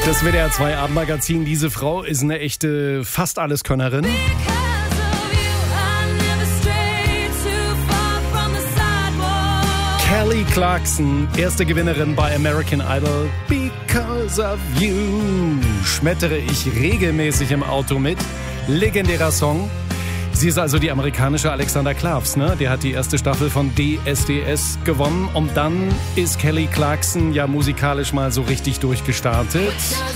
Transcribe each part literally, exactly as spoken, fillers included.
Das W D R zwei Abendmagazin. Diese Frau ist eine echte Fast-Alles-Könnerin. Kelly Clarkson, erste Gewinnerin bei American Idol. Because of You schmettere ich regelmäßig im Auto mit. Legendärer Song. Sie ist also die amerikanische Alexandra Klavs, ne? Der hat die erste Staffel von D S D S gewonnen. Und dann ist Kelly Clarkson ja musikalisch mal so richtig durchgestartet.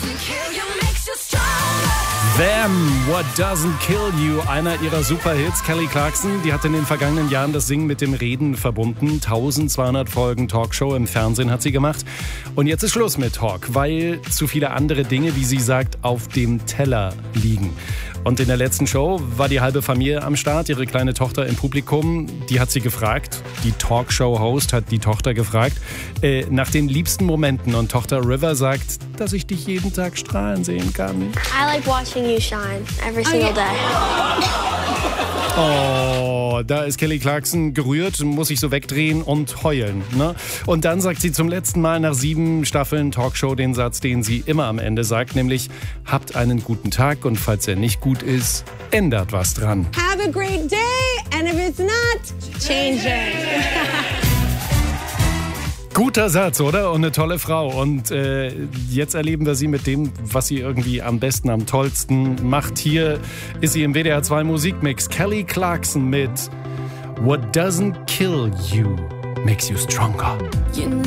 Them, What Doesn't Kill You, einer ihrer Superhits. Kelly Clarkson, die hat in den vergangenen Jahren das Singen mit dem Reden verbunden. eintausendzweihundert Folgen Talkshow im Fernsehen hat sie gemacht. Und jetzt ist Schluss mit Talk, weil zu viele andere Dinge, wie sie sagt, auf dem Teller liegen. Und in der letzten Show war die halbe Familie am Start, ihre kleine Tochter im Publikum. Die hat sie gefragt, die Talkshow-Host hat die Tochter gefragt, äh, nach den liebsten Momenten. Und Tochter River sagt, dass ich dich jeden Tag strahlen sehen kann. I like watching you shine every single day. Oh, da ist Kelly Clarkson gerührt, muss sich so wegdrehen und heulen. Ne? Und dann sagt sie zum letzten Mal nach sieben Staffeln Talkshow den Satz, den sie immer am Ende sagt, nämlich, habt einen guten Tag und falls er nicht gut ist, ändert was dran. Have a great day and if it's not, change it. Guter Satz, oder? Und eine tolle Frau. Und äh, jetzt erleben wir sie mit dem, was sie irgendwie am besten, am tollsten macht. Hier ist sie im W D R zwei Musikmix. Kelly Clarkson mit What Doesn't Kill You Makes You Stronger.